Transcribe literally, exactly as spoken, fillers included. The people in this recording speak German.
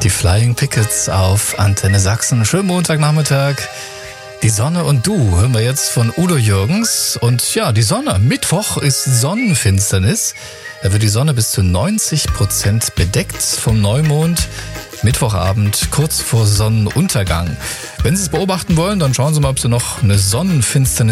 Die Flying Pickets auf Antenne Sachsen. Schönen Montagnachmittag. Die Sonne und du hören wir jetzt von Udo Jürgens. Und ja, die Sonne. Mittwoch ist Sonnenfinsternis. Da wird die Sonne bis zu neunzig Prozent bedeckt vom Neumond. Mittwochabend, kurz vor Sonnenuntergang. Wenn Sie es beobachten wollen, dann schauen Sie mal, ob Sie noch eine Sonnenfinsternis